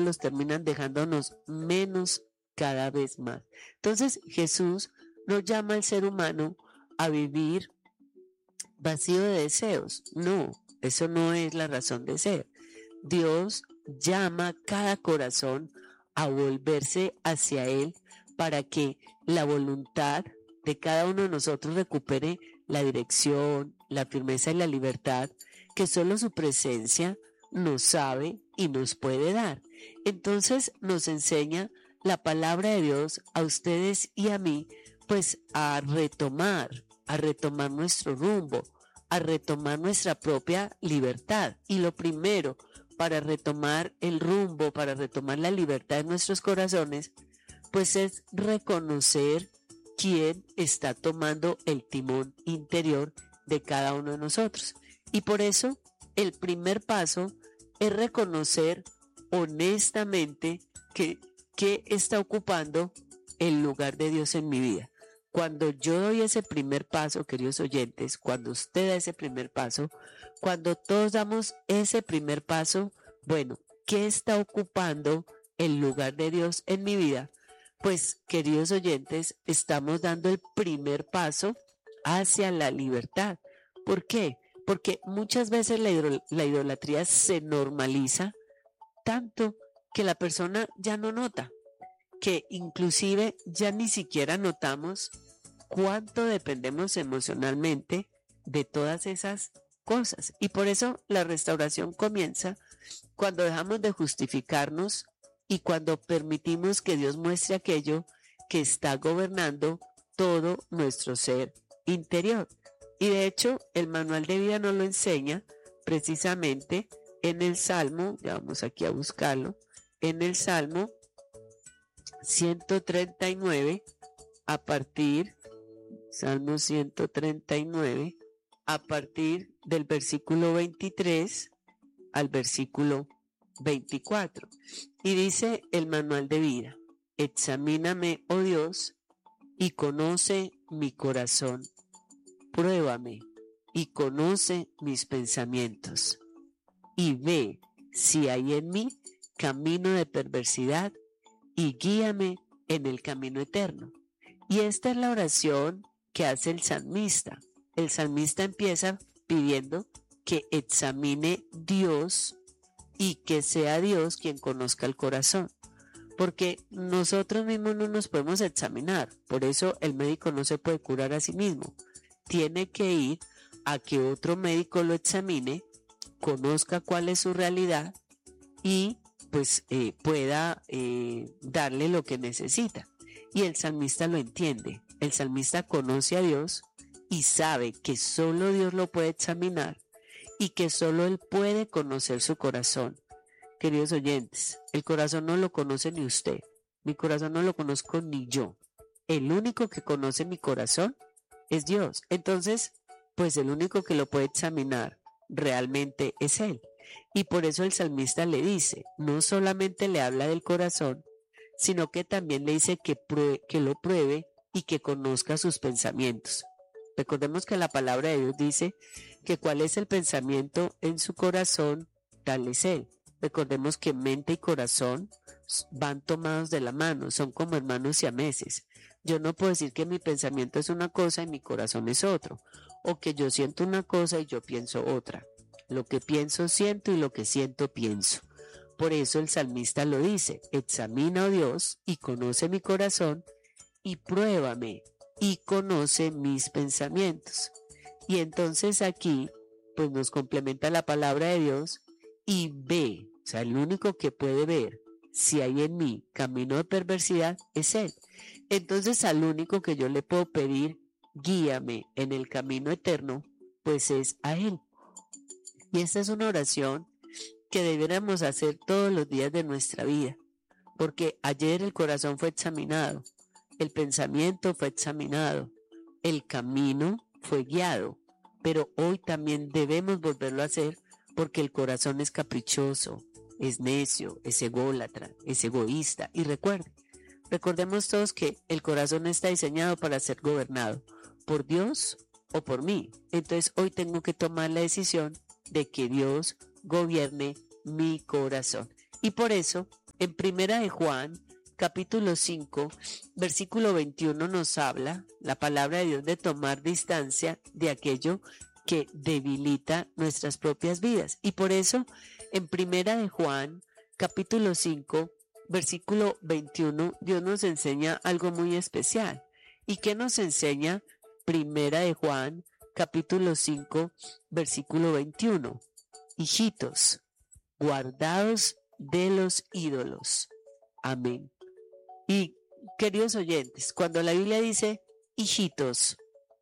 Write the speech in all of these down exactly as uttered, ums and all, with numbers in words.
los terminan dejándonos menos cada vez más. Entonces Jesús no llama al ser humano a vivir vacío de deseos. No, eso no es la razón de ser. Dios llama a cada corazón a volverse hacia Él para que la voluntad de cada uno de nosotros recupere la dirección, la firmeza y la libertad que solo su presencia nos sabe y nos puede dar. Entonces nos enseña la palabra de Dios a ustedes y a mí, pues a retomar, a retomar nuestro rumbo, a retomar nuestra propia libertad. Y lo primero para retomar el rumbo, para retomar la libertad de nuestros corazones, pues es reconocer quién está tomando el timón interior de cada uno de nosotros. Y por eso el primer paso es reconocer honestamente que, que está ocupando el lugar de Dios en mi vida. Cuando yo doy ese primer paso, queridos oyentes, cuando usted da ese primer paso, cuando todos damos ese primer paso, bueno, ¿qué está ocupando el lugar de Dios en mi vida? Pues, queridos oyentes, estamos dando el primer paso hacia la libertad. ¿Por qué? Porque muchas veces la, idol- la idolatría se normaliza tanto que la persona ya no nota, que inclusive ya ni siquiera notamos cuánto dependemos emocionalmente de todas esas cosas. Y por eso la restauración comienza cuando dejamos de justificarnos y cuando permitimos que Dios muestre aquello que está gobernando todo nuestro ser interior. Y de hecho, el manual de vida nos lo enseña precisamente en el Salmo, ya vamos aquí a buscarlo, en el Salmo ciento treinta y nueve, a partir, Salmo ciento treinta y nueve, a partir del versículo veintitrés al versículo veinticuatro. Y dice el manual de vida: examíname, oh Dios, y conoce mi corazón. Pruébame y conoce mis pensamientos. Y ve si hay en mí camino de perversidad y guíame en el camino eterno. Y esta es la oración que hace el salmista. El salmista empieza pidiendo que examine Dios y que sea Dios quien conozca el corazón, porque nosotros mismos no nos podemos examinar. Por eso el médico no se puede curar a sí mismo, tiene que ir a que otro médico lo examine, conozca cuál es su realidad y pues eh, pueda eh, darle lo que necesita. Y el salmista lo entiende, el salmista conoce a Dios y sabe que solo Dios lo puede examinar y que solo Él puede conocer su corazón. Queridos oyentes, el corazón no lo conoce ni usted, mi corazón no lo conozco ni yo. El único que conoce mi corazón es Dios. Entonces, pues el único que lo puede examinar realmente es Él. Y por eso el salmista le dice, no solamente le habla del corazón, sino que también le dice que, prue- que lo pruebe y que conozca sus pensamientos. Recordemos que la palabra de Dios dice que cuál es el pensamiento en su corazón, tal es Él. Recordemos que mente y corazón van tomados de la mano, son como hermanos siameses. Yo no puedo decir que mi pensamiento es una cosa y mi corazón es otro, o que yo siento una cosa y yo pienso otra. Lo que pienso siento y lo que siento pienso. Por eso el salmista lo dice: examina, oh Dios, y conoce mi corazón, y pruébame, y conoce mis pensamientos. Y entonces aquí, pues nos complementa la palabra de Dios, y ve, o sea, el único que puede ver si hay en mí camino de perversidad es Él. Entonces al único que yo le puedo pedir, guíame en el camino eterno, pues es a Él. Y esta es una oración que debiéramos hacer todos los días de nuestra vida, porque ayer el corazón fue examinado, el pensamiento fue examinado, el camino fue guiado, pero hoy también debemos volverlo a hacer, porque el corazón es caprichoso, es necio, es ególatra, es egoísta. Y recuerde, recordemos todos que el corazón está diseñado para ser gobernado por Dios o por mí. Entonces hoy tengo que tomar la decisión de que Dios gobierne mi corazón. Y por eso En Primera de Juan, capítulo cinco, versículo veintiuno nos habla la palabra de Dios de tomar distancia de aquello que debilita nuestras propias vidas. Y por eso, en Primera de Juan, capítulo cinco, versículo veintiuno, Dios nos enseña algo muy especial. ¿Y qué nos enseña Primera de Juan, capítulo cinco, versículo veintiuno? Hijitos, guardaos de los ídolos. Amén. Y queridos oyentes, cuando la Biblia dice hijitos,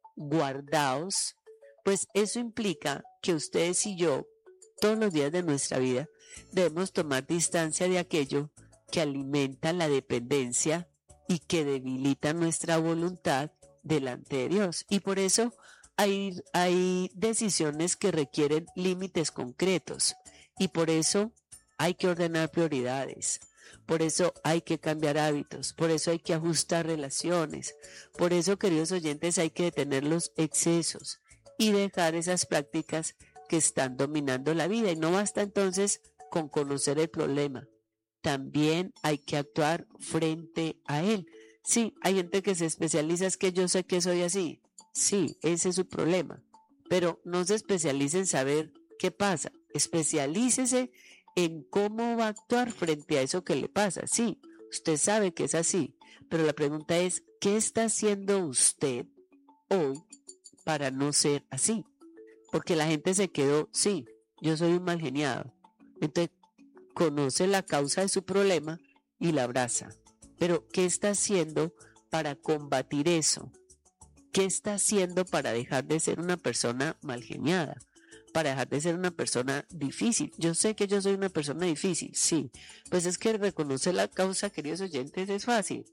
guardaos, pues eso implica que ustedes y yo, todos los días de nuestra vida, debemos tomar distancia de aquello que alimenta la dependencia y que debilita nuestra voluntad delante de Dios. Y por eso hay, hay decisiones que requieren límites concretos. Y por eso hay que ordenar prioridades. Por eso hay que cambiar hábitos, por eso hay que ajustar relaciones, por eso, queridos oyentes, hay que detener los excesos y dejar esas prácticas que están dominando la vida. Y no basta entonces con conocer el problema, también hay que actuar frente a él. Sí, hay gente que se especializa, es que yo sé que soy así, sí, ese es su problema, pero no se especialice en saber qué pasa, especialícese en cómo va a actuar frente a eso que le pasa. Sí, usted sabe que es así, pero la pregunta es, ¿qué está haciendo usted hoy para no ser así? Porque la gente se quedó, sí, yo soy un mal geniado. Entonces, conoce la causa de su problema y la abraza. Pero, ¿qué está haciendo para combatir eso? ¿Qué está haciendo para dejar de ser una persona mal geniada? Para dejar de ser una persona difícil. Yo sé que yo soy una persona difícil, sí. Pues es que reconocer la causa, queridos oyentes, es fácil.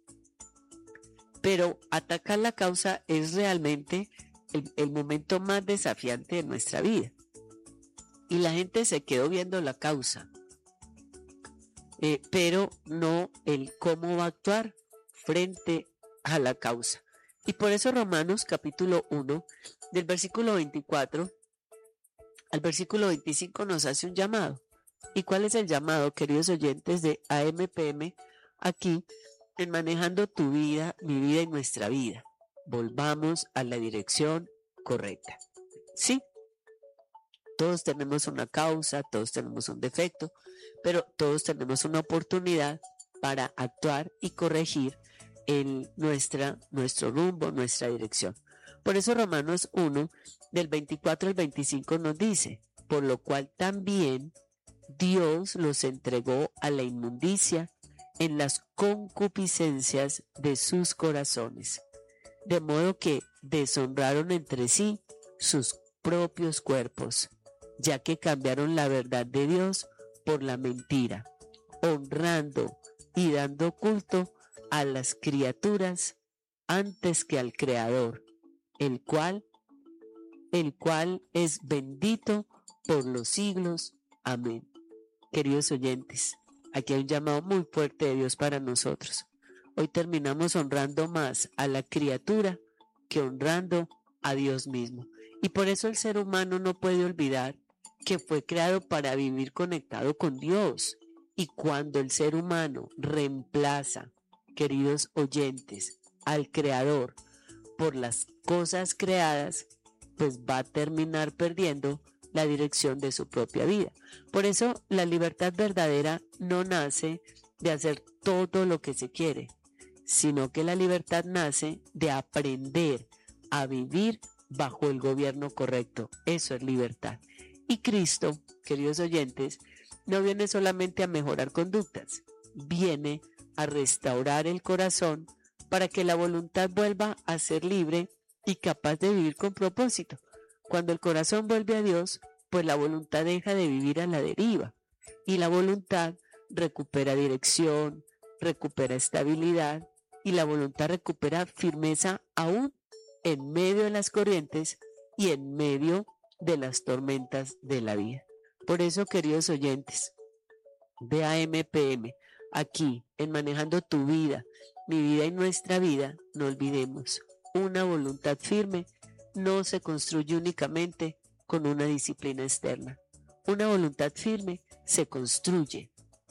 Pero atacar la causa es realmente el, el momento más desafiante de nuestra vida. Y la gente se quedó viendo la causa, eh, pero no el cómo va a actuar frente a la causa. Y por eso Romanos capítulo uno, del versículo veinticuatro al versículo veinticinco nos hace un llamado. ¿Y cuál es el llamado, queridos oyentes de A M P M, aquí en Manejando tu vida, mi vida y nuestra vida? Volvamos a la dirección correcta. Sí, todos tenemos una causa, todos tenemos un defecto, pero todos tenemos una oportunidad para actuar y corregir en nuestra, nuestro rumbo, nuestra dirección. Por eso Romanos uno, del veinticuatro al veinticinco nos dice, por lo cual también Dios los entregó a la inmundicia en las concupiscencias de sus corazones, de modo que deshonraron entre sí sus propios cuerpos, ya que cambiaron la verdad de Dios por la mentira, honrando y dando culto a las criaturas antes que al Creador, el cual, el cual es bendito por los siglos. Amén. Queridos oyentes, aquí hay un llamado muy fuerte de Dios para nosotros. Hoy terminamos honrando más a la criatura que honrando a Dios mismo. Y por eso el ser humano no puede olvidar que fue creado para vivir conectado con Dios. Y cuando el ser humano reemplaza, queridos oyentes, al Creador por las cosas creadas, pues va a terminar perdiendo la dirección de su propia vida. Por eso la libertad verdadera no nace de hacer todo lo que se quiere, sino que la libertad nace de aprender a vivir bajo el gobierno correcto. Eso es libertad. Y Cristo, queridos oyentes, no viene solamente a mejorar conductas, viene a restaurar el corazón para que la voluntad vuelva a ser libre y capaz de vivir con propósito. Cuando el corazón vuelve a Dios, pues la voluntad deja de vivir a la deriva y la voluntad recupera dirección, recupera estabilidad y la voluntad recupera firmeza aún en medio de las corrientes y en medio de las tormentas de la vida. Por eso, queridos oyentes de A M P M, aquí en Manejando tu vida, mi vida y nuestra vida, no olvidemos, una voluntad firme no se construye únicamente con una disciplina externa. Una voluntad firme se construye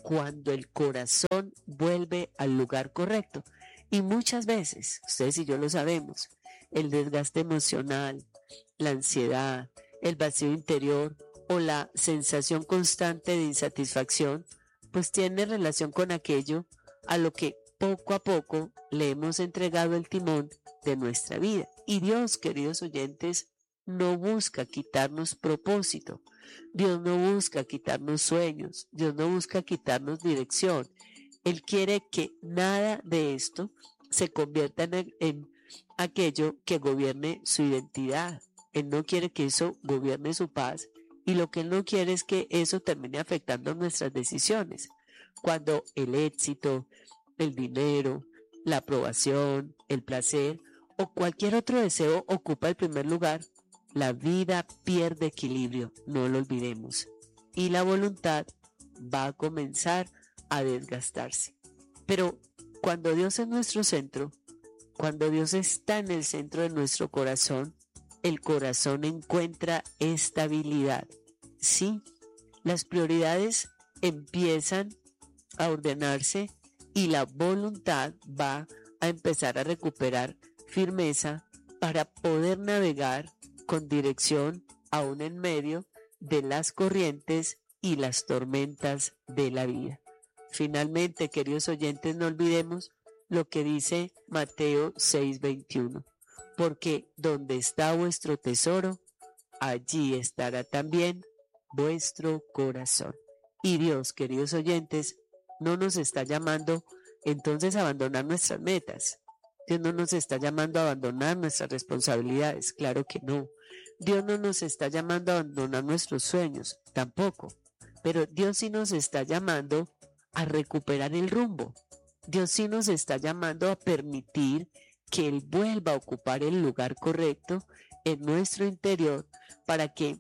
cuando el corazón vuelve al lugar correcto. Y muchas veces, ustedes y yo lo sabemos, el desgaste emocional, la ansiedad, el vacío interior o la sensación constante de insatisfacción, pues tiene relación con aquello a lo que poco a poco le hemos entregado el timón de nuestra vida. Y Dios, queridos oyentes, no busca quitarnos propósito. Dios no busca quitarnos sueños. Dios no busca quitarnos dirección. Él quiere que nada de esto se convierta en, el, en aquello que gobierne su identidad. Él no quiere que eso gobierne su paz, y lo que Él no quiere es que eso termine afectando nuestras decisiones. Cuando el éxito, el dinero, la aprobación, el placer o cualquier otro deseo ocupa el primer lugar, la vida pierde equilibrio, no lo olvidemos, y la voluntad va a comenzar a desgastarse. Pero cuando Dios es nuestro centro, cuando Dios está en el centro de nuestro corazón, el corazón encuentra estabilidad. Sí, las prioridades empiezan a ordenarse y la voluntad va a empezar a recuperar firmeza para poder navegar con dirección aún en medio de las corrientes y las tormentas de la vida. Finalmente, queridos oyentes, no olvidemos lo que dice Mateo seis veintiuno, porque donde está vuestro tesoro, allí estará también vuestro corazón. Y Dios, queridos oyentes, no nos está llamando entonces a abandonar nuestras metas. Dios no nos está llamando a abandonar nuestras responsabilidades, claro que no. Dios no nos está llamando a abandonar nuestros sueños, tampoco. Pero Dios sí nos está llamando a recuperar el rumbo. Dios sí nos está llamando a permitir que Él vuelva a ocupar el lugar correcto en nuestro interior para que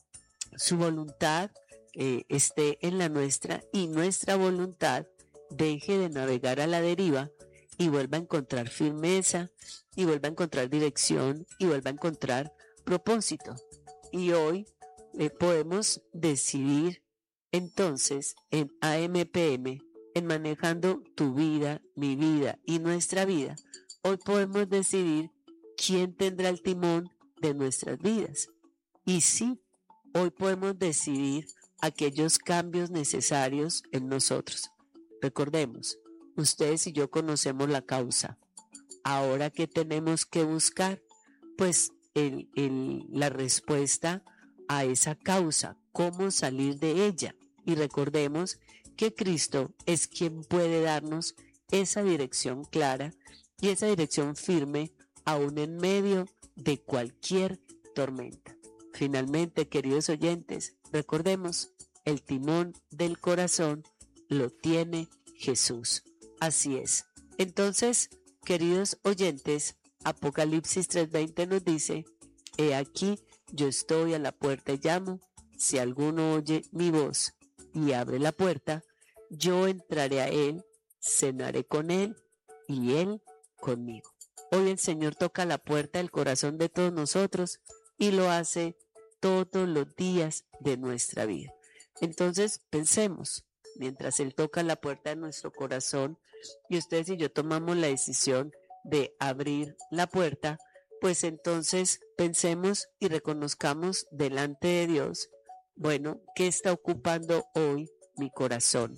su voluntad eh, esté en la nuestra y nuestra voluntad deje de navegar a la deriva y vuelva a encontrar firmeza y vuelva a encontrar dirección y vuelva a encontrar propósito. Y hoy eh, podemos decidir entonces en A M P M, en manejando tu vida, mi vida y nuestra vida. Hoy podemos decidir quién tendrá el timón de nuestras vidas. Y sí, hoy podemos decidir aquellos cambios necesarios en nosotros. Recordemos, ustedes y yo conocemos la causa. Ahora, ¿qué tenemos que buscar? Pues el, el, la respuesta a esa causa, cómo salir de ella. Y recordemos que Cristo es quien puede darnos esa dirección clara y esa dirección firme aún en medio de cualquier tormenta. Finalmente, queridos oyentes, recordemos, el timón del corazón lo tiene Jesús. Así es. Entonces, queridos oyentes, Apocalipsis tres veinte nos dice: he aquí, yo estoy a la puerta y llamo. Si alguno oye mi voz y abre la puerta, yo entraré a él, cenaré con él y él conmigo. Hoy el Señor toca la puerta del corazón de todos nosotros y lo hace todos los días de nuestra vida. Entonces pensemos, mientras Él toca la puerta de nuestro corazón y ustedes y yo tomamos la decisión de abrir la puerta, pues entonces pensemos y reconozcamos delante de Dios, bueno, ¿qué está ocupando hoy mi corazón?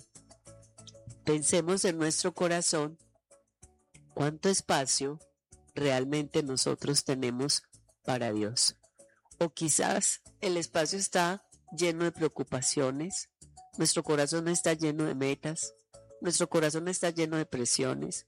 Pensemos en nuestro corazón, ¿cuánto espacio realmente nosotros tenemos para Dios? O quizás el espacio está lleno de preocupaciones, nuestro corazón está lleno de metas, nuestro corazón está lleno de presiones,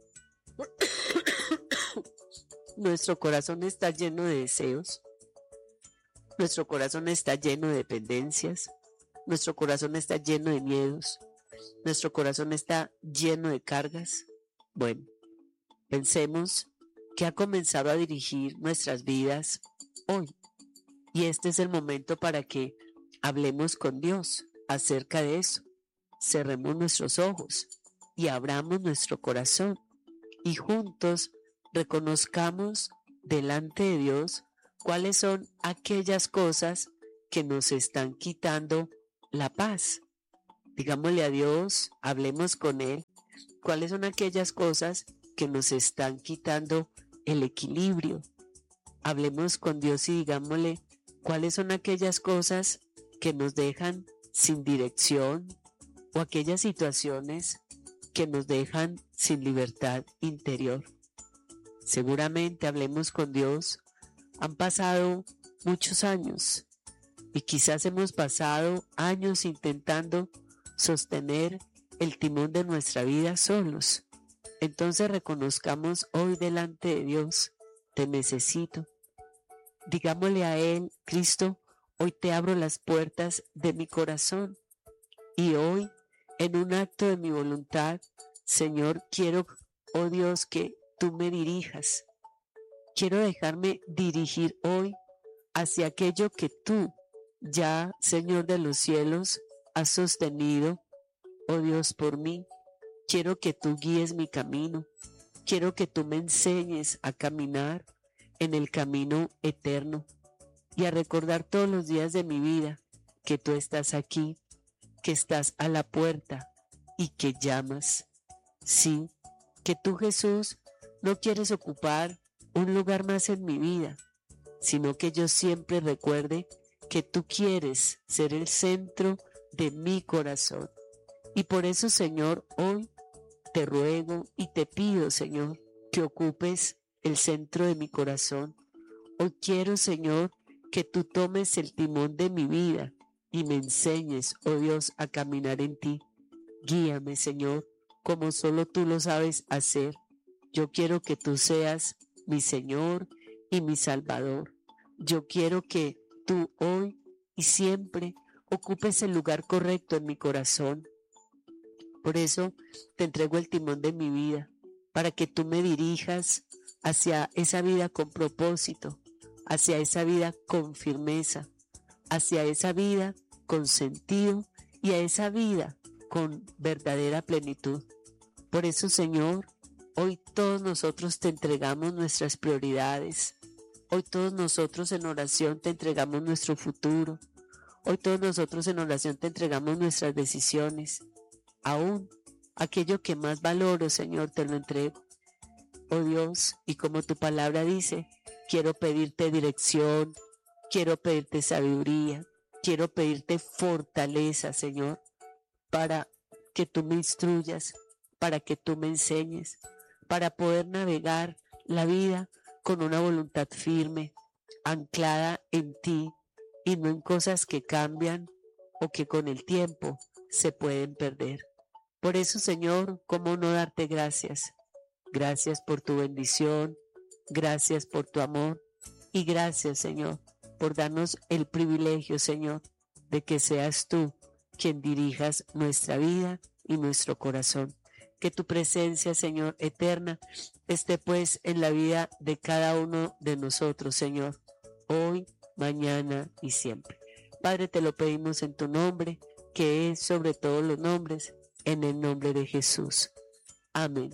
nuestro corazón está lleno de deseos, nuestro corazón está lleno de dependencias, nuestro corazón está lleno de miedos, nuestro corazón está lleno de cargas. Bueno, pensemos que ha comenzado a dirigir nuestras vidas hoy. Y este es el momento para que hablemos con Dios acerca de eso. Cerremos nuestros ojos y abramos nuestro corazón y juntos reconozcamos delante de Dios cuáles son aquellas cosas que nos están quitando la paz. Digámosle a Dios, hablemos con Él. ¿Cuáles son aquellas cosas que nos están quitando el equilibrio? Hablemos con Dios y digámosle, ¿cuáles son aquellas cosas que nos dejan sin dirección o aquellas situaciones que nos dejan sin libertad interior? Seguramente hablemos con Dios. Han pasado muchos años y quizás hemos pasado años intentando sostener el timón de nuestra vida solos. Entonces reconozcamos hoy delante de Dios, te necesito. Digámosle a Él, Cristo, hoy te abro las puertas de mi corazón y hoy, en un acto de mi voluntad, Señor, quiero, oh Dios, que tú me dirijas. Quiero dejarme dirigir hoy hacia aquello que tú, ya, Señor de los cielos, has sostenido, oh Dios, por mí. Quiero que tú guíes mi camino. Quiero que tú me enseñes a caminar en el camino eterno y a recordar todos los días de mi vida que tú estás aquí, que estás a la puerta y que llamas. Sí, que tú, Jesús, no quieres ocupar un lugar más en mi vida, sino que yo siempre recuerde que tú quieres ser el centro de mi corazón. Y por eso, Señor, hoy te ruego y te pido, Señor, que ocupes el centro de mi corazón. Hoy quiero, Señor, que tú tomes el timón de mi vida y me enseñes, oh Dios, a caminar en ti. Guíame, Señor, como solo tú lo sabes hacer. Yo quiero que tú seas mi Señor y mi Salvador. Yo quiero que tú hoy y siempre ocupes el lugar correcto en mi corazón. Por eso te entrego el timón de mi vida, para que tú me dirijas hacia esa vida con propósito, hacia esa vida con firmeza, hacia esa vida con sentido y a esa vida con verdadera plenitud. Por eso, Señor, hoy todos nosotros te entregamos nuestras prioridades. Hoy todos nosotros en oración te entregamos nuestro futuro. Hoy todos nosotros en oración te entregamos nuestras decisiones. Aún aquello que más valoro, Señor, te lo entrego. Oh Dios, y como tu palabra dice, quiero pedirte dirección, quiero pedirte sabiduría, quiero pedirte fortaleza, Señor, para que tú me instruyas, para que tú me enseñes, para poder navegar la vida con una voluntad firme, anclada en ti y no en cosas que cambian o que con el tiempo se pueden perder. Por eso, Señor, ¿cómo no darte gracias? Gracias por tu bendición, gracias por tu amor y gracias, Señor, por darnos el privilegio, Señor, de que seas tú quien dirijas nuestra vida y nuestro corazón. Que tu presencia, Señor, eterna, esté pues en la vida de cada uno de nosotros, Señor, hoy, mañana y siempre. Padre, te lo pedimos en tu nombre, que es sobre todos los nombres, en el nombre de Jesús. Amén.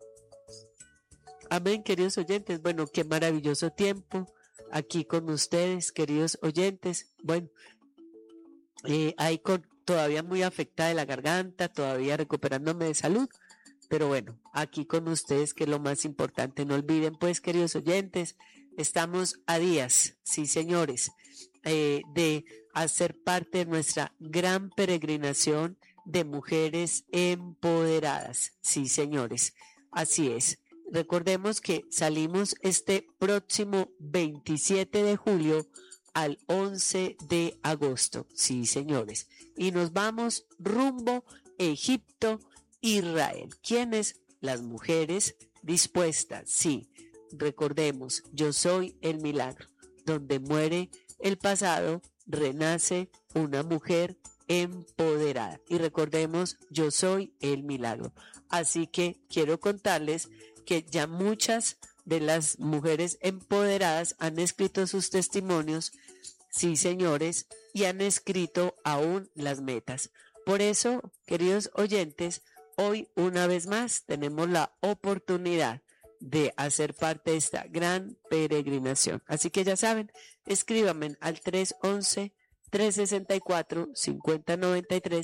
Amén, queridos oyentes. Bueno, qué maravilloso tiempo aquí con ustedes, queridos oyentes. Bueno, eh, ahí con, todavía muy afectada de la garganta, todavía recuperándome de salud, pero bueno, aquí con ustedes, que es lo más importante. No olviden, pues, queridos oyentes, estamos a días, sí, señores, eh, de hacer parte de nuestra gran peregrinación de mujeres empoderadas. Sí, señores, así es. Recordemos que salimos este próximo veintisiete de julio al once de agosto. Sí, señores. Y nos vamos rumbo Egipto, Israel. ¿Quiénes? Las mujeres dispuestas. Sí, recordemos, yo soy el milagro. Donde muere el pasado, renace una mujer empoderada. Y recordemos, yo soy el milagro. Así que quiero contarles que ya muchas de las mujeres empoderadas han escrito sus testimonios, sí, señores, y han escrito aún las metas. Por eso, queridos oyentes, hoy una vez más tenemos la oportunidad de hacer parte de esta gran peregrinación. Así que ya saben, escríbanme al tres once, tres sesenta y cuatro, cincuenta noventa y tres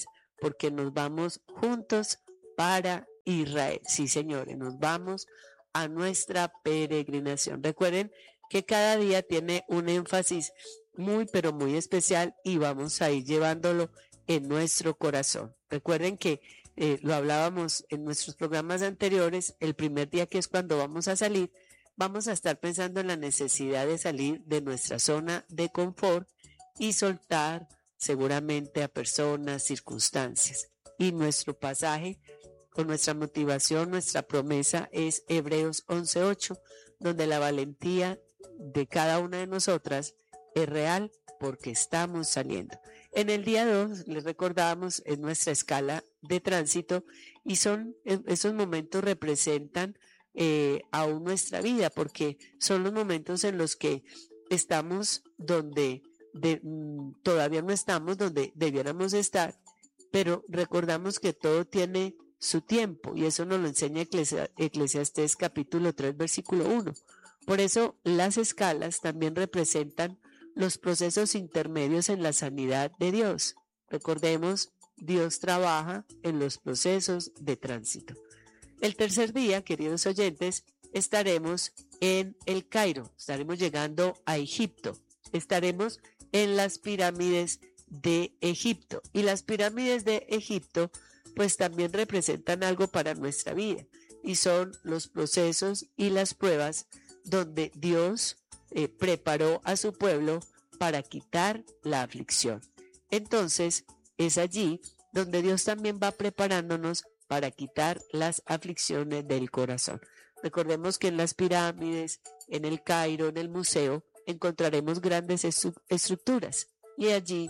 porque nos vamos juntos para Israel. Sí, señores, nos vamos a nuestra peregrinación. Recuerden que cada día tiene un énfasis muy, pero muy especial y vamos a ir llevándolo en nuestro corazón. Recuerden que eh, lo hablábamos en nuestros programas anteriores, el primer día, que es cuando vamos a salir, vamos a estar pensando en la necesidad de salir de nuestra zona de confort y soltar seguramente a personas, circunstancias. Y nuestro pasaje con nuestra motivación, nuestra promesa es Hebreos once ocho, donde la valentía de cada una de nosotras es real porque estamos saliendo. En el día dos les recordamos en nuestra escala de tránsito, y son esos momentos representan eh, aún nuestra vida, porque son los momentos en los que estamos donde de, mm, todavía no estamos donde debiéramos estar, pero recordamos que todo tiene su tiempo, y eso nos lo enseña Eclesia, Eclesiastés capítulo tres versículo uno. Por eso las escalas también representan los procesos intermedios en la sanidad de Dios. Recordemos, Dios trabaja en los procesos de tránsito. El tercer día, queridos oyentes, estaremos en el Cairo, estaremos llegando a Egipto, estaremos en las pirámides de Egipto, y las pirámides de Egipto pues también representan algo para nuestra vida, y son los procesos y las pruebas donde Dios eh, preparó a su pueblo para quitar la aflicción. Entonces es allí donde Dios también va preparándonos para quitar las aflicciones del corazón. Recordemos que en las pirámides, en el Cairo, en el museo, encontraremos grandes estru- estructuras, y allí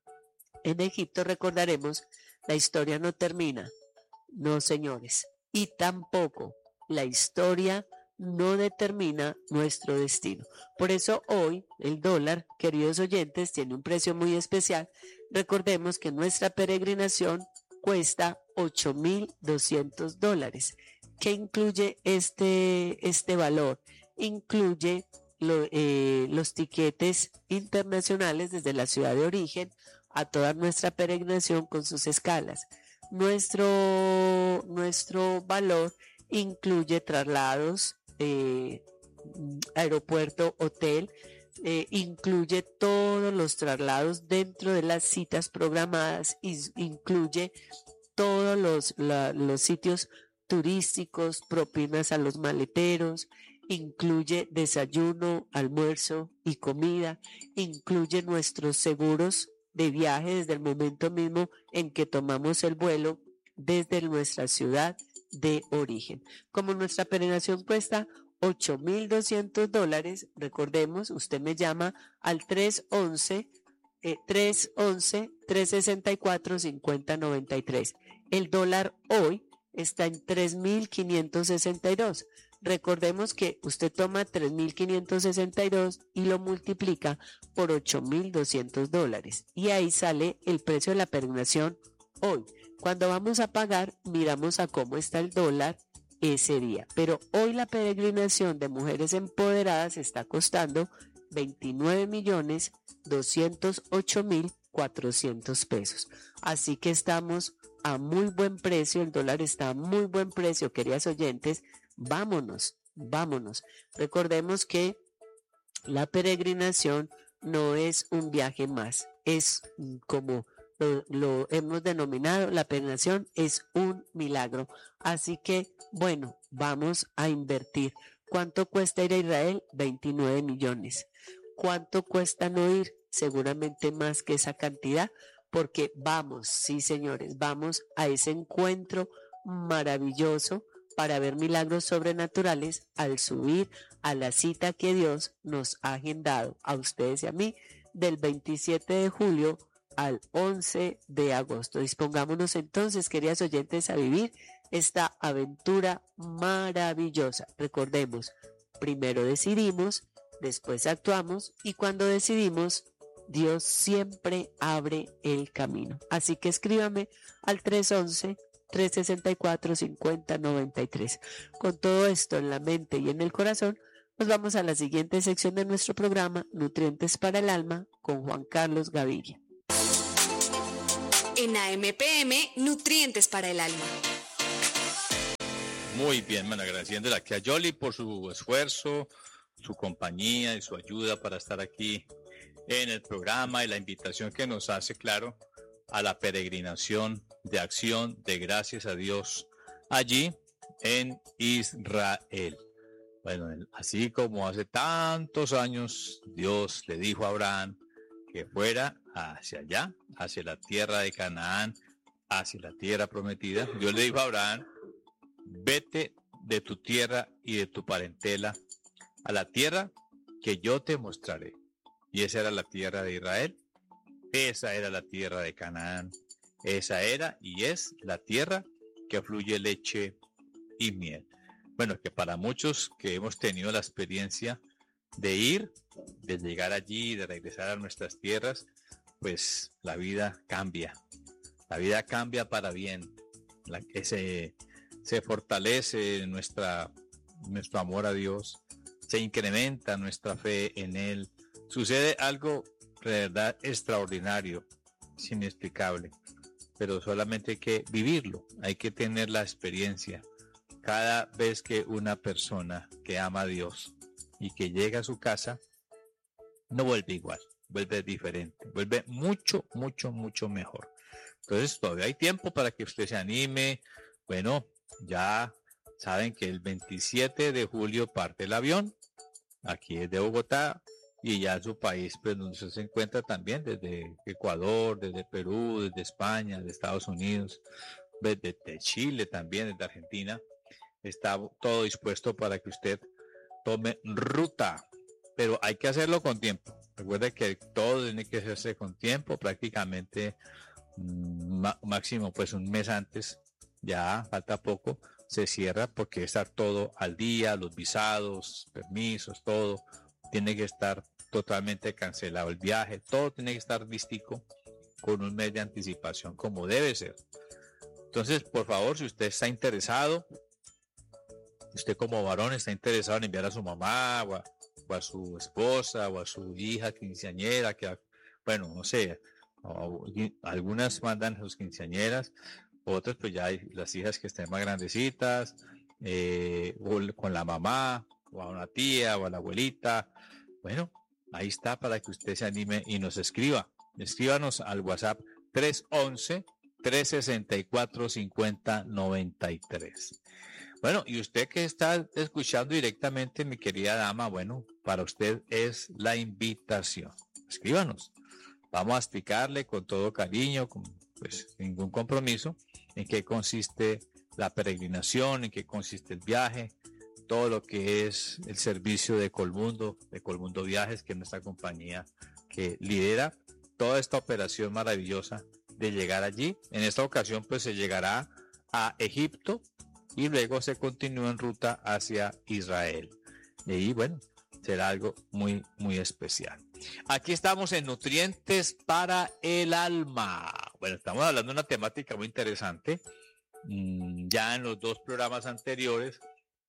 en Egipto recordaremos: la historia no termina. No, señores, y tampoco la historia no determina nuestro destino. Por eso hoy el dólar, queridos oyentes, tiene un precio muy especial. Recordemos que nuestra peregrinación cuesta ocho mil doscientos dólares. ¿Qué incluye este, este valor? Incluye lo, eh, los tiquetes internacionales desde la ciudad de origen a toda nuestra peregrinación con sus escalas. Nuestro, nuestro valor incluye traslados, eh, aeropuerto, hotel, eh, incluye todos los traslados dentro de las citas programadas, y incluye todos los, la, los sitios turísticos, propinas a los maleteros, incluye desayuno, almuerzo y comida, incluye nuestros seguros de viaje desde el momento mismo en que tomamos el vuelo desde nuestra ciudad de origen. Como nuestra peregrinación cuesta ocho mil doscientos dólares, recordemos, usted me llama al tres once, eh, tres once, tres sesenta y cuatro, cincuenta noventa y tres. El dólar hoy está en tres mil quinientos sesenta y dos. Recordemos que usted toma tres mil quinientos sesenta y dos y lo multiplica por ocho mil doscientos dólares, y ahí sale el precio de la peregrinación hoy. Cuando vamos a pagar, miramos a cómo está el dólar ese día, pero hoy la peregrinación de Mujeres Empoderadas está costando veintinueve millones doscientos ocho mil cuatrocientos pesos. Así que estamos a muy buen precio, el dólar está a muy buen precio, queridas oyentes. Vámonos, vámonos. Recordemos que la peregrinación no es un viaje más, es como lo, lo hemos denominado, la peregrinación es un milagro. Así que, bueno, vamos a invertir. ¿Cuánto cuesta ir a Israel? veintinueve millones. ¿Cuánto cuesta no ir? Seguramente más que esa cantidad, porque vamos, sí señores, vamos a ese encuentro maravilloso para ver milagros sobrenaturales al subir a la cita que Dios nos ha agendado a ustedes y a mí del veintisiete de julio al once de agosto. Dispongámonos entonces, queridas oyentes, a vivir esta aventura maravillosa. Recordemos, primero decidimos, después actuamos, y cuando decidimos, Dios siempre abre el camino. Así que escríbame al tres once, tres sesenta y cuatro, cincuenta noventa y tres. Con todo esto en la mente y en el corazón, nos vamos a la siguiente sección de nuestro programa, Nutrientes para el Alma, con Juan Carlos Gaviria. en A M P M, Nutrientes para el Alma. Muy bien, bueno, agradeciéndole aquí a Yoli por su esfuerzo, su compañía y su ayuda para estar aquí en el programa y la invitación que nos hace, claro, a la peregrinación de acción de gracias a Dios allí en Israel. Bueno, así como hace tantos años Dios le dijo a Abraham que fuera hacia allá, hacia la tierra de Canaán, hacia la tierra prometida, Dios le dijo a Abraham: vete de tu tierra y de tu parentela a la tierra que yo te mostraré. Y esa era la tierra de Israel, esa era la tierra de Canaán, esa era y es la tierra que fluye leche y miel. Bueno, que para muchos que hemos tenido la experiencia de ir, de llegar allí, de regresar a nuestras tierras, pues la vida cambia, la vida cambia para bien, la que se, se fortalece nuestra, nuestro amor a Dios, se incrementa nuestra fe en Él, sucede algo de verdad extraordinario, es inexplicable, pero solamente hay que vivirlo, hay que tener la experiencia. Cada vez que una persona que ama a Dios y que llega a su casa, no vuelve igual, vuelve diferente, vuelve mucho, mucho, mucho mejor. Entonces todavía hay tiempo para que usted se anime. Bueno, ya saben que el veintisiete de julio parte el avión, aquí es de Bogotá, y ya en su país, pues donde usted se encuentra también, desde Ecuador, desde Perú, desde España, de Estados Unidos, desde Chile también, desde Argentina. Está todo dispuesto para que usted tome ruta, pero hay que hacerlo con tiempo. Recuerde que todo tiene que hacerse con tiempo, prácticamente mmm, máximo pues un mes antes, ya falta poco, se cierra porque está todo al día, los visados, permisos, todo tiene que estar totalmente cancelado, el viaje, todo tiene que estar listico con un mes de anticipación como debe ser. Entonces, por favor, si usted está interesado, usted como varón está interesado en enviar a su mamá o a, o a su esposa o a su hija quinceañera, que bueno, no sé, o, algunas mandan a sus quinceañeras, otras pues ya hay las hijas que estén más grandecitas, eh, o con la mamá, o a una tía, o a la abuelita. Bueno, ahí está para que usted se anime y nos escriba. Escríbanos al WhatsApp tres once, tres sesenta y cuatro, cincuenta noventa y tres. Bueno, y usted que está escuchando directamente, mi querida dama, bueno, para usted es la invitación. Escríbanos. Vamos a explicarle con todo cariño, con pues ningún compromiso, en qué consiste la peregrinación, en qué consiste el viaje, todo lo que es el servicio de Colmundo, de Colmundo Viajes, que es nuestra compañía que lidera toda esta operación maravillosa de llegar allí. En esta ocasión, pues se llegará a Egipto, y luego se continúa en ruta hacia Israel. Y bueno, será algo muy, muy especial. Aquí estamos en Nutrientes para el Alma. Bueno, estamos hablando de una temática muy interesante. Ya en los dos programas anteriores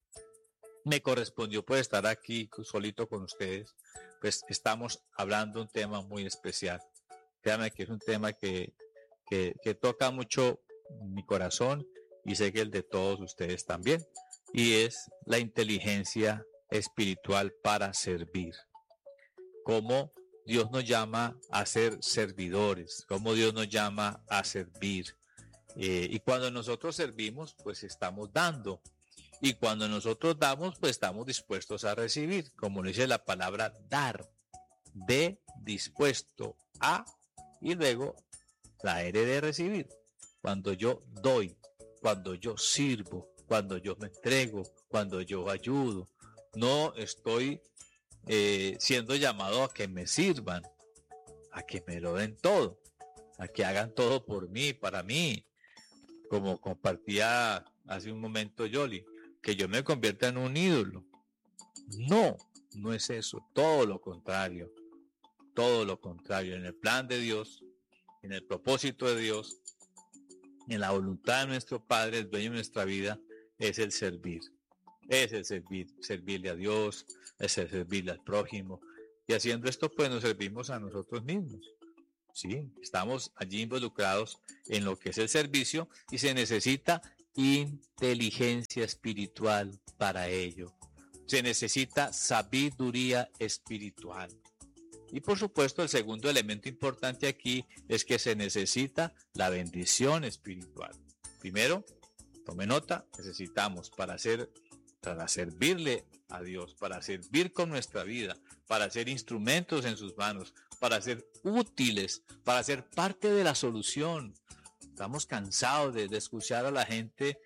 me correspondió pues estar aquí solito con ustedes. Pues estamos hablando de un tema muy especial. Créanme que es un tema que, que, que toca mucho mi corazón, y sé que el de todos ustedes también, y es la inteligencia espiritual para servir. Cómo Dios nos llama a ser servidores, cómo Dios nos llama a servir. Eh, y cuando nosotros servimos, pues estamos dando. Y cuando nosotros damos, pues estamos dispuestos a recibir. Como dice la palabra dar, de dispuesto a, y luego la R de recibir. Cuando yo doy, cuando yo sirvo, cuando yo me entrego, cuando yo ayudo, no estoy eh, siendo llamado a que me sirvan, a que me lo den todo, a que hagan todo por mí, para mí, como compartía hace un momento Yoli, que yo me convierta en un ídolo. No, no es eso, todo lo contrario, todo lo contrario. En el plan de Dios, en el propósito de Dios, en la voluntad de nuestro Padre, el dueño de nuestra vida, es el servir. Es el servir, servirle a Dios, es el servirle al prójimo. Y haciendo esto, pues nos servimos a nosotros mismos. ¿sí? Estamos allí involucrados en lo que es el servicio y se necesita inteligencia espiritual para ello. Se necesita sabiduría espiritual. Y por supuesto, el segundo elemento importante aquí es que se necesita la bendición espiritual. Primero, tome nota, necesitamos para hacer, para servirle a Dios, para servir con nuestra vida, para ser instrumentos en sus manos, para ser útiles, para ser parte de la solución. Estamos cansados de, de escuchar a la gente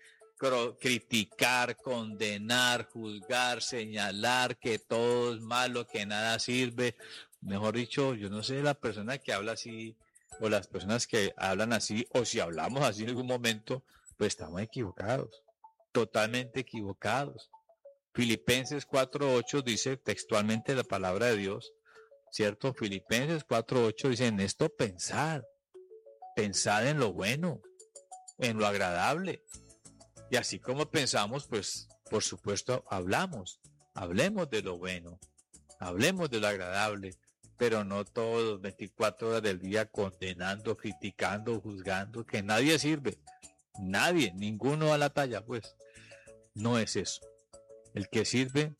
criticar, condenar, juzgar, señalar que todo es malo, que nada sirve. Mejor dicho, yo no sé la persona que habla así o las personas que hablan así, o si hablamos así en algún momento, pues estamos equivocados, totalmente equivocados. Filipenses cuatro ocho dice textualmente la palabra de Dios, ¿cierto? Filipenses cuatro ocho dice, en esto pensad, pensad en lo bueno, en lo agradable. Y así como pensamos, pues por supuesto hablamos, hablemos de lo bueno, hablemos de lo agradable, pero no todos veinticuatro horas del día condenando, criticando, juzgando, que nadie sirve, nadie, ninguno a la talla, pues no es eso. El que sirve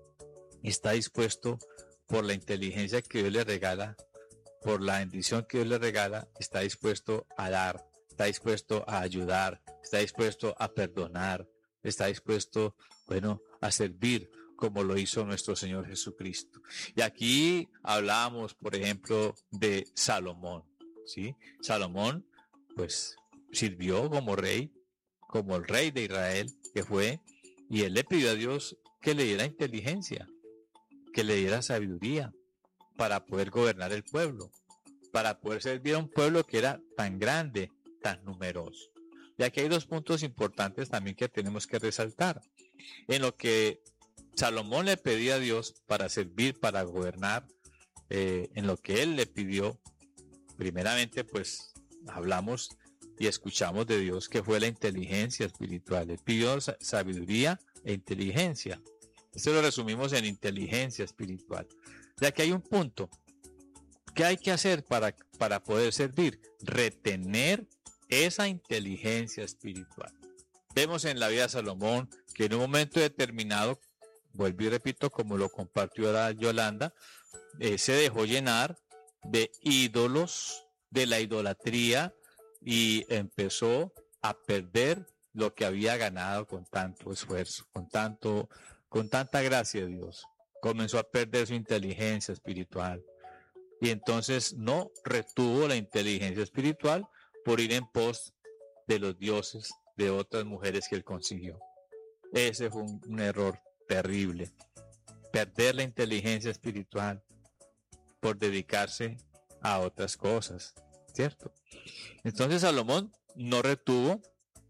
está dispuesto por la inteligencia que Dios le regala, por la bendición que Dios le regala, está dispuesto a dar, está dispuesto a ayudar, está dispuesto a perdonar, está dispuesto, bueno, a servir como lo hizo nuestro Señor Jesucristo. Y aquí hablamos, por ejemplo, de Salomón, ¿sí? Salomón, pues, sirvió como rey, como el rey de Israel que fue, y él le pidió a Dios que le diera inteligencia, que le diera sabiduría para poder gobernar el pueblo, para poder servir a un pueblo que era tan grande, tan numeroso. Y aquí hay dos puntos importantes también que tenemos que resaltar. En lo que Salomón le pedía a Dios para servir, para gobernar, eh, en lo que él le pidió, primeramente pues hablamos y escuchamos de Dios que fue la inteligencia espiritual. Le pidió sabiduría e inteligencia. Esto lo resumimos en inteligencia espiritual. Ya que hay un punto. ¿Qué hay que hacer para, para poder servir? Retener esa inteligencia espiritual. Vemos en la vida de Salomón que en un momento determinado, vuelvo y repito, como lo compartió ahora Yolanda, eh, se dejó llenar de ídolos, de la idolatría, y empezó a perder lo que había ganado con tanto esfuerzo, con tanto, con tanta gracia de Dios. Comenzó a perder su inteligencia espiritual. Y entonces no retuvo la inteligencia espiritual por ir en pos de los dioses de otras mujeres que él consiguió. Ese fue un, un error terrible. Perder la inteligencia espiritual por dedicarse a otras cosas, ¿cierto? Entonces Salomón no retuvo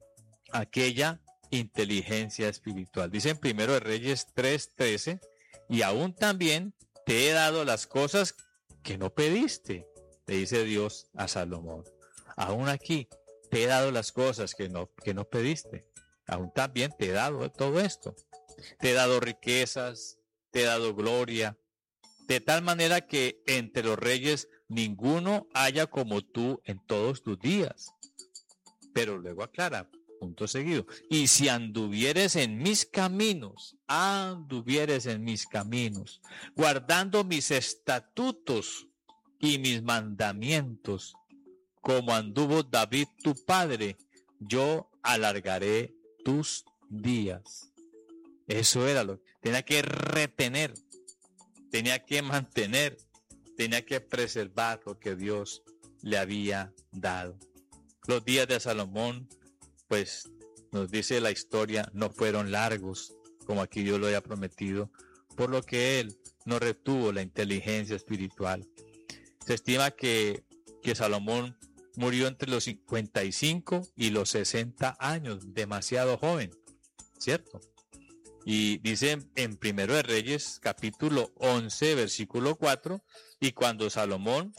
aquella inteligencia espiritual. Dice en Primero de Reyes tres trece, y aún también te he dado las cosas que no pediste, le dice Dios a Salomón. Aún aquí te he dado las cosas que no, que no pediste. Aún también te he dado todo esto. Te he dado riquezas, te he dado gloria, de tal manera que entre los reyes ninguno haya como tú en todos tus días. Pero luego aclara, punto seguido, y si anduvieres en mis caminos, anduvieres en mis caminos, guardando mis estatutos y mis mandamientos, como anduvo David tu padre, yo alargaré tus días. Eso era lo que tenía que retener, tenía que mantener, tenía que preservar lo que Dios le había dado. Los días de Salomón, pues nos dice la historia, no fueron largos, como aquí Dios lo había prometido, por lo que él no retuvo la inteligencia espiritual. Se estima que, que Salomón murió entre los cincuenta y cinco y los sesenta años, demasiado joven, ¿cierto? Y dice en Primero de Reyes, capítulo once, versículo cuatro, y cuando Salomón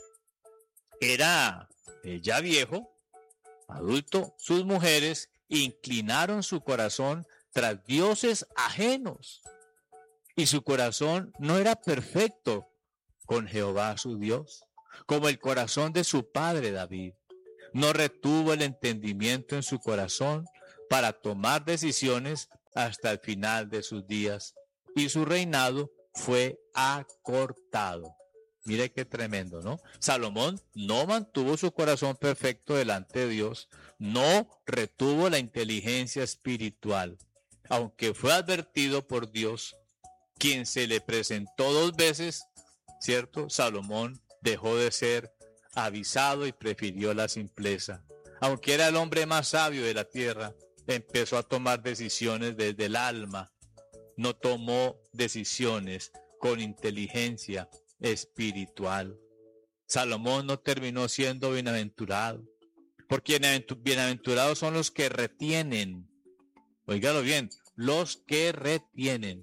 era eh, ya viejo, adulto, sus mujeres inclinaron su corazón tras dioses ajenos, y su corazón no era perfecto con Jehová su Dios. como el corazón de su padre David. No retuvo el entendimiento en su corazón para tomar decisiones hasta el final de sus días, y su reinado fue acortado. Mire qué tremendo, ¿no? Salomón no mantuvo su corazón perfecto delante de Dios, no retuvo la inteligencia espiritual, aunque fue advertido por Dios, quien se le presentó dos veces, ¿cierto? Salomón dejó de ser avisado y prefirió la simpleza. Aunque era el hombre más sabio de la tierra, empezó a tomar decisiones desde el alma, no tomó decisiones con inteligencia espiritual. Salomón no terminó siendo bienaventurado, porque bienaventurados son los que retienen, oígalo bien, los que retienen.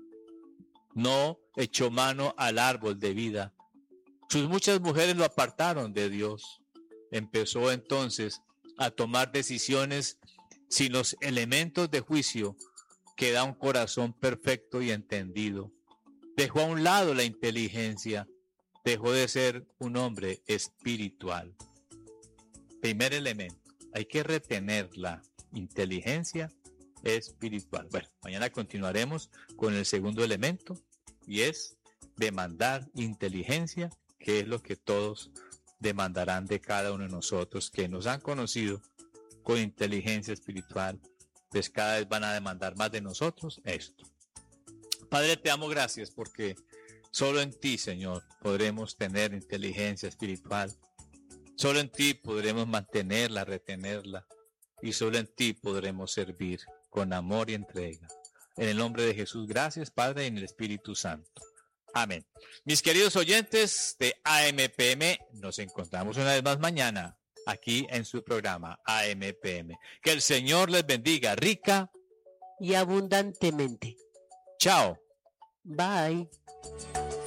No echó mano al árbol de vida. Sus muchas mujeres lo apartaron de Dios. Empezó entonces a tomar decisiones sin los elementos de juicio que da un corazón perfecto y entendido. Dejó a un lado la inteligencia, dejó de ser un hombre espiritual. Primer elemento, hay que retener la inteligencia espiritual. Bueno, mañana continuaremos con el segundo elemento y es demandar inteligencia, que es lo que todos demandarán de cada uno de nosotros que nos han conocido con inteligencia espiritual. Pues cada vez van a demandar más de nosotros esto. Padre, te damos gracias porque solo en ti, Señor, podremos tener inteligencia espiritual. Solo en ti podremos mantenerla, retenerla. Y solo en ti podremos servir con amor y entrega. En el nombre de Jesús, gracias, Padre, y en el Espíritu Santo. Amén. Mis queridos oyentes de A M P M, nos encontramos una vez más mañana aquí en su programa A M P M. Que el Señor les bendiga rica y abundantemente. Chao. Bye.